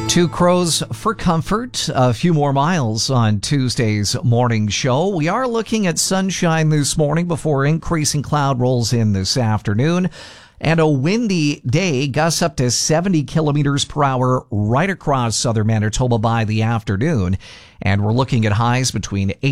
Two crows for comfort, a few more miles on Tuesday's morning show. We are looking at sunshine this morning before increasing cloud rolls in this afternoon. And a windy day, gusts up to 70 kilometers per hour right across southern Manitoba by the afternoon. And we're looking at highs between